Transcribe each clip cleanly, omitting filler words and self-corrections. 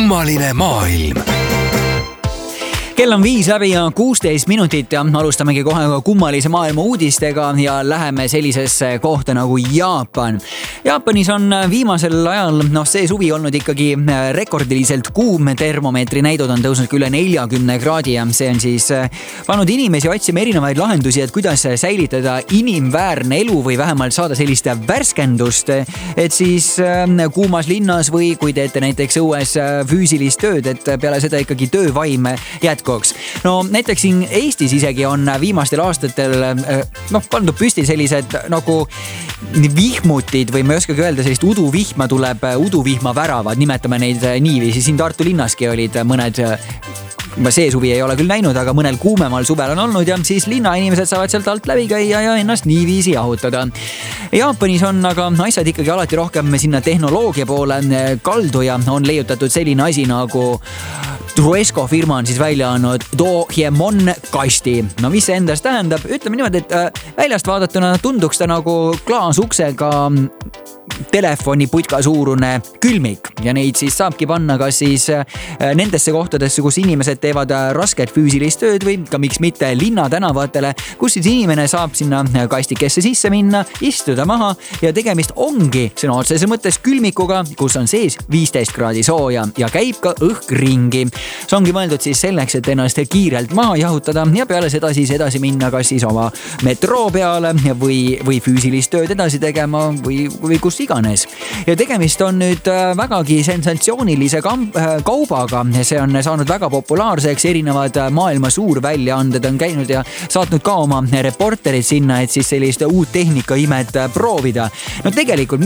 Kummaline maailm. Kell on 5 läbi ja 16 minutit ja alustamegi kohe kummalise maailma uudistega ja läheme sellisesse kohta nagu Jaapan. Jaapanis on viimasel ajal see suvi olnud ikkagi rekordiliselt kuum. Termomeetri näidud on tõusnud üle 40 kraadi ja see on siis pannud inimesi otsima erinevaid lahendusi, et kuidas säilitada inimväärne elu või vähemalt saada sellist värskendust, et siis kuumas linnas või kui teete näiteks õues füüsilist tööd, et peale seda ikkagi töövaim jätkub. No näiteks siin Eestis isegi on viimastel aastatel pandud püsti sellised nagu vihmutid või ma ei oskagi öelda, sellist uduvihma tuleb, uduvihma väravad, nimetame neid niiviisi. Siin Tartu linnaski olid mõned, see suvi ei ole küll näinud, aga mõnel kuumemal suvel on olnud ja siis linnainimesed saavad sealt alt läbi käia ja ennast niiviisi jahutada. Jaapanis on aga asjad ikkagi alati rohkem sinna tehnoloogia poole kaldu ja on leiutatud selline asi nagu Truesco firma on siis välja andnud Doraemon kasti. No mis see endast tähendab? Ütleme niimoodi, et väljast vaadatuna tunduks ta nagu klaasuksega telefoni putka suurune külmik ja neid siis saabki panna kas siis nendesse kohtadesse, kus inimesed teevad rasket füüsilist tööd või ka miks mitte linna tänavatele, kus siis inimene saab sinna kastikesse sisse minna, istuda maha ja tegemist ongi sõna otseses mõttes külmikuga, kus on sees 15 kraadi sooja ja käib ka õhk ringi. See ongi mõeldud siis selleks, et ennast kiirelt maha jahutada ja peale seda siis edasi minna kas siis oma metroo peale või füüsilist tööd edasi tegema või kus iganes. Ja tegemist on nüüd vägagi sensatsioonilise kaubaga. See on saanud väga populaarseks, erinevad maailma suurväljaanded on käinud ja saatnud ka oma reporterid sinna, et siis sellist uut tehnikaimet proovida. No tegelikult,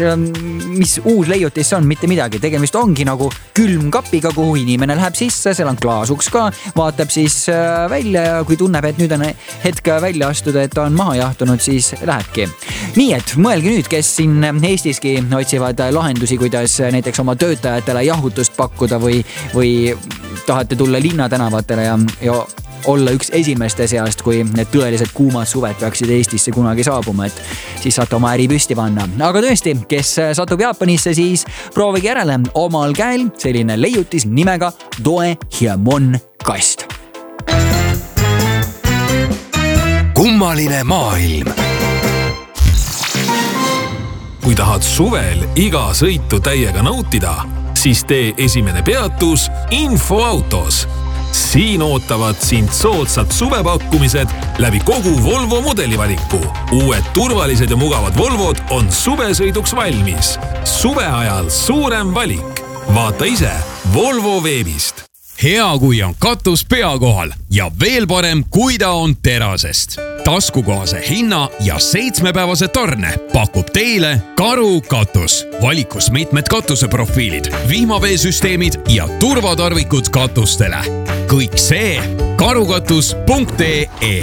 mis uus leiutis on? Mitte midagi. Tegemist ongi nagu külmkapiga, kuhu inimene läheb sisse, seal on klaasuks ka, vaatab siis välja ja kui tunneb, et nüüd on hetk välja astuda, et ta on maha jahtunud, siis lähebki. Nii et mõelge nüüd, kes siin Eestiski otsivad lahendusi, kuidas näiteks oma töötajatele jahutust pakkuda või tahate tulla linna tänavatele ja olla üks esimeste seast, kui need tõeliselt kuumad suved peaksid Eestisse kunagi saabuma, et siis saate oma äri püsti panna. Aga tõesti, kes satub Jaapanisse, siis proovige järele omal käel selline leiutis nimega Doraemon kast. Kummaline maailm. Kui tahad suvel iga sõitu täiega nautida, siis tee esimene peatus Infoautos. Siin ootavad sind soodsad suvepakkumised läbi kogu Volvo mudelivaliku. Uued turvalised ja mugavad Volvod on suvesõiduks valmis. Suve ajal suurem valik. Vaata ise Volvo veebist. Hea, kui on katus pea kohal ja veel parem, kui ta on terasest. Taskukohase hinna ja 7-päevase tarne pakub teile Karu katus. Valikus mitmed katuseprofiilid, vihmaveesüsteemid ja turvatarvikud katustele. Kõik see karukatus.ee.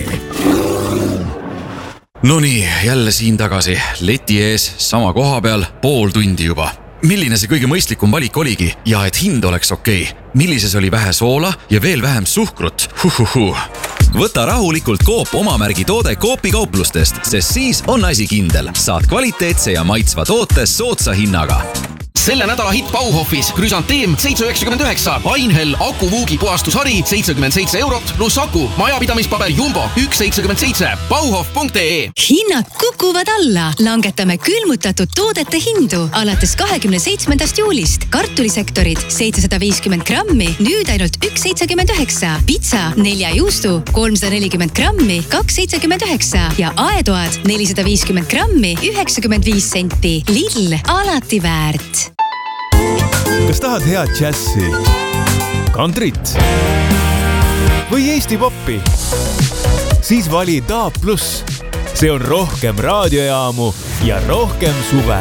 Nonii, jälle siin tagasi. Leti ees, sama koha peal, pool tundi juba. Milline see kõige mõistlikum valik oligi ja et hind oleks okei? Millises oli vähe soola ja veel vähem suhkrut? Võta rahulikult Coop omamärgi toode Coopi kauplustest, sest siis on asi kindel. Saad kvaliteetse ja maitsva toote soodsa hinnaga. Selle nädala hitt Bauhofis Chrysantheme 7,99, Einhell akuvuugi puhastushari 77 eurot pluss aku, majapidamispaber Jumbo 1,77, bauhof.ee. Hinnad kukuvad alla. Langetame külmutatud toodete hindu alates 27. juulist. Kartulisektorid 750 grammi, nüüd ainult 1,79. Pitsa 4 juustu 340 grammi, 2,79 ja aetoad 450 grammi, 95 senti. Lidl, alati väärt. Kas tahad head džässi, kantrit või Eesti poppi? Siis vali DAB+. See on rohkem raadiojaamu ja rohkem suve.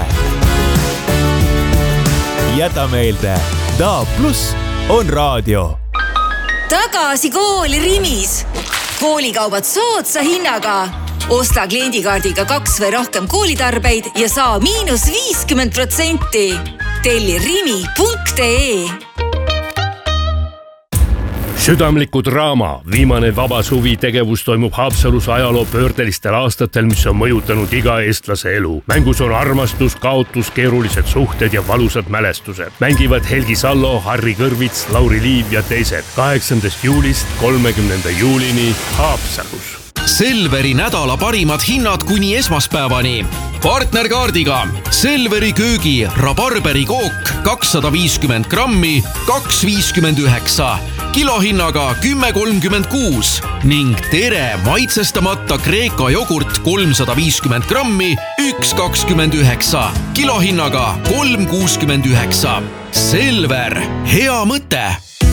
Jäta meelde, DAB+ on raadio. Tagasi kooli Rimis. Koolikaubad soodsa hinnaga. Osta kliendikaardiga 2 või rohkem koolitarbeid ja saa -50%. Telli rimi.ee. südamliku draama Viimane vaba suvi tegevus toimub Haapsalus ajaloo pöördelistel aastatel, mis on mõjutanud iga eestlase elu. Mängus on armastus, kaotus, keerulised suhted ja valusad mälestused. Mängivad Helgi Sallo, Harri Kõrvits, Lauri Liiv ja teised. 8. juulist 30. juulini Haapsalus. Selveri nädala parimad hinnad kuni esmaspäevani. Partnerkaardiga Selveri köögi rabarberi kook 250 grammi 2,59, kilohinnaga 10,36 ning Tere maitsestamata Kreeka jogurt 350 grammi 1,29, kilohinnaga 3,69. Selver, hea mõte!